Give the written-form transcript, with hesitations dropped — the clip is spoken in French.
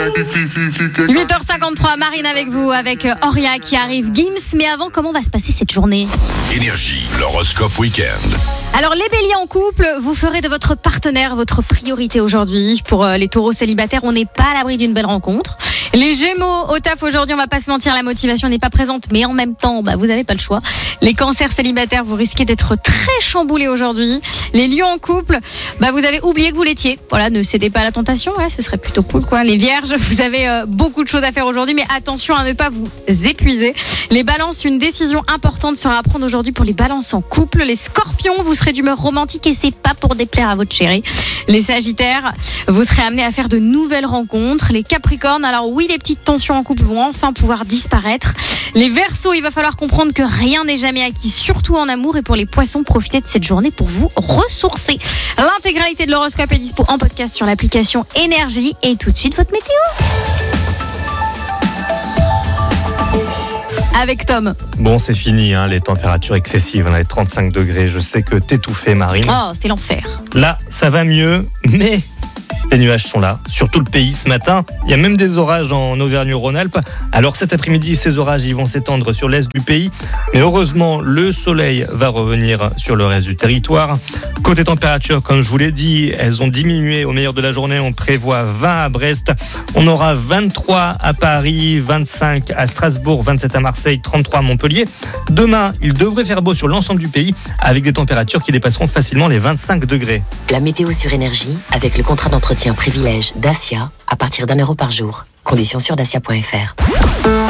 8h53, Marine avec vous, avec Auria qui arrive, Gims. Mais avant, comment va se passer cette journée ? Énergie, l'horoscope week-end. Alors les béliers en couple, vous ferez de votre partenaire votre priorité aujourd'hui. Pour les taureaux célibataires, on n'est pas à l'abri d'une belle rencontre. Les gémeaux, au taf aujourd'hui, on va pas se mentir, la motivation n'est pas présente, mais en même temps, vous n'avez pas le choix. Les cancers célibataires, vous risquez d'être très chamboulés aujourd'hui. Les lions en couple, vous avez oublié que vous l'étiez. Voilà, ne cédez pas à la tentation, ce serait plutôt cool, quoi. Les vierges, vous avez beaucoup de choses à faire aujourd'hui, mais attention à ne pas vous épuiser. Les balances, une décision importante sera à prendre aujourd'hui pour les balances en couple. Les scorpions, vous serez d'humeur romantique et c'est pas pour déplaire à votre chérie. Les sagittaires, vous serez amenés à faire de nouvelles rencontres. Les capricornes, alors oui, les petites tensions en couple vont enfin pouvoir disparaître. Les verseaux, il va falloir comprendre que rien n'est jamais acquis, surtout en amour. Et pour les poissons, profitez de cette journée pour vous ressourcer. L'intégralité de l'horoscope est dispo en podcast sur l'application Énergie. Et tout de suite, votre météo avec Tom. Bon, c'est fini, les températures excessives, les 35 degrés. Je sais que t'étouffais, Marine. Oh, c'est l'enfer. Là, ça va mieux, mais les nuages sont là, sur tout le pays ce matin. Il y a même des orages en Auvergne-Rhône-Alpes. Alors cet après-midi, ces orages ils vont s'étendre sur l'est du pays. Mais heureusement, le soleil va revenir sur le reste du territoire. Côté température, comme je vous l'ai dit, elles ont diminué au meilleur de la journée. On prévoit 20 à Brest. On aura 23 à Paris, 25 à Strasbourg, 27 à Marseille, 33 à Montpellier. Demain, il devrait faire beau sur l'ensemble du pays avec des températures qui dépasseront facilement les 25 degrés. La météo sur Énergie avec le contrat d'entretien privilège Dacia à partir d'€1 par jour. Conditions sur dacia.fr.